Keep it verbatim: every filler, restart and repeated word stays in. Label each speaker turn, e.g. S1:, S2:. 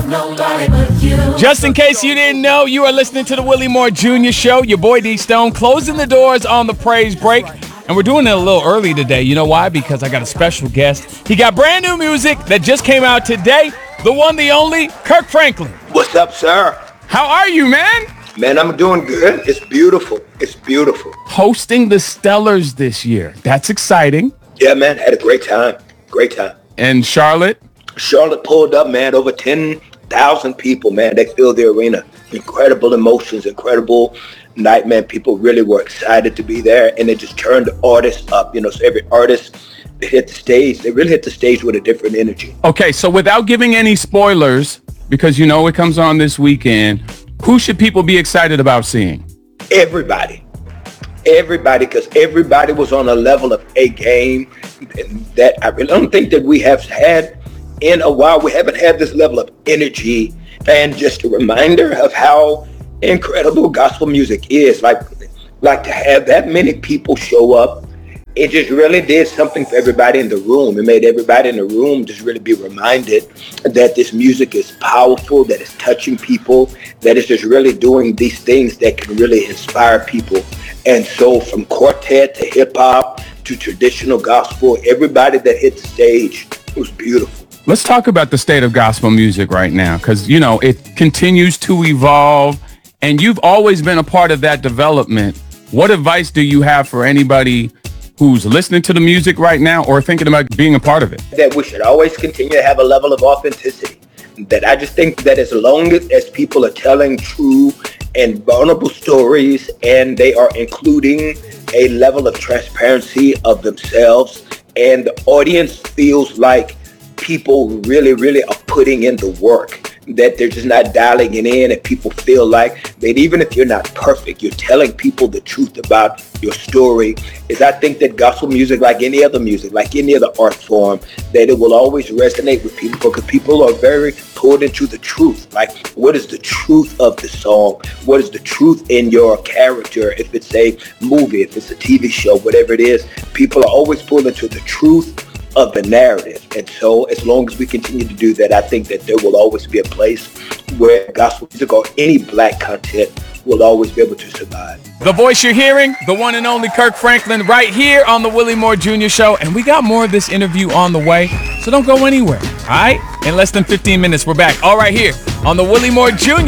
S1: nobody but you.
S2: Just in case you didn't know, you are listening to the Willie Moore Junior Show. Your boy D Stone closing the doors on the praise break. And we're doing it a little early today. You know why? Because I got a special guest. He got brand new music that just came out today. The one, the only, Kirk Franklin.
S3: What's up, sir?
S2: How are you, man?
S3: Man, I'm doing good. It's beautiful. It's beautiful.
S2: Hosting the Stellars this year. That's exciting.
S3: Yeah, man. Had a great time. Great time.
S2: And Charlotte?
S3: Charlotte pulled up, man. Over ten thousand people, man. They filled the arena. Incredible emotions, incredible night, man. People really were excited to be there, and they just turned the artists up. You know, so every artist that hit the stage, they really hit the stage with a different energy.
S2: Okay, so without giving any spoilers, because you know it comes on this weekend, who should people be excited about seeing?
S3: Everybody. Everybody, because everybody was on a level of a game that I really don't think that we have had in a while. We haven't had this level of energy, and just a reminder of how incredible gospel music is. Like, like to have that many people show up, it just really did something for everybody in the room. It made everybody in the room just really be reminded that this music is powerful, that it's touching people, that it's just really doing these things that can really inspire people. And so from quartet to hip hop to traditional gospel, everybody that hit the stage was beautiful.
S2: Let's talk about the state of gospel music right now, because, you know, it continues to evolve, and you've always been a part of that development. What advice do you have for anybody who's listening to the music right now or thinking about being a part of it?
S3: That we should always continue to have a level of authenticity. That I just think that as long as people are telling true and vulnerable stories, and they are including a level of transparency of themselves, and the audience feels like people really, really are putting in the work, that they're just not dialing it in, and people feel like that even if you're not perfect, you're telling people the truth about your story. Is I think that gospel music, like any other music, like any other art form, that it will always resonate with people, because people are very pulled into the truth. Like, what is the truth of the song? What is the truth in your character? If it's a movie, if it's a T V show, whatever it is, people are always pulled into the truth of the narrative. And so as long as we continue to do that, I think that there will always be a place where gospel music or any black content will always be able to survive.
S2: The voice you're hearing, the one and only Kirk Franklin, right here on the Willie Moore Junior Show. And we got more of this interview on the way, so don't go anywhere, all right? In less than fifteen minutes, we're back, all right here on the Willie Moore Junior